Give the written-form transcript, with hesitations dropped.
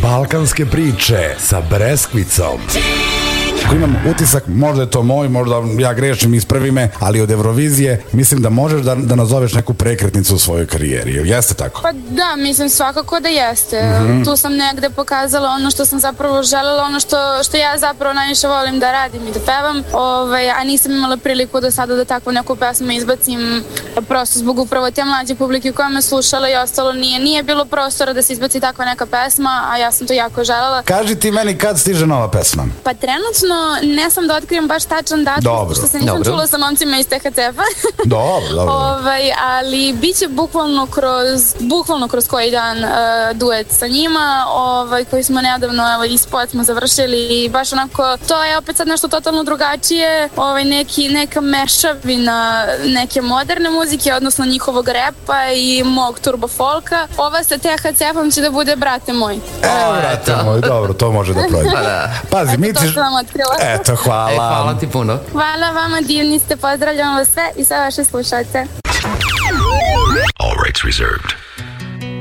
Balkanske priče sa Breskvicom. Ako imam utisak, možda je to moj, možda ja grešim, ispravi me, ali od Eurovizije mislim da možeš da nazoveš neku prekretnicu u svojoj karijeri. Jeste tako? Pa da, mislim svakako da jeste. Tu sam negde pokazala ono što sam zapravo želela, ono što ja zapravo najviše volim da radim i da pevam, a nisam imala priliku do sada da takvu neku pesmu izbacim, prosto zbog upravo te mlađe publike koja me slušala i ostalo nije bilo prostora da se izbaci takva neka pesma, a ja sam to jako želela. Kaži ti meni kad stiže nova pesma? Pa trenutno ne sam da otkrijem baš tačan datum, što se nisam čula sa momcima iz THC-a. Dobro. Ali bit će bukvalno kroz koji dan duet sa njima, koji smo nedavno i spot smo završili i baš onako, to je opet sad nešto totalno drugačije, neka mešavina neke moderne muzike, odnosno njihovog repa i mog turbo folka. Ova sa THC-om će da bude brate moj. Brate moj, dobro, to može da prođe. Pazi, mi ćeš... Eto, hvala. Hvala ti puno. Hvala vama, divni ste, pozdravljam vas sve i sve vaše slušalce. All rights reserved.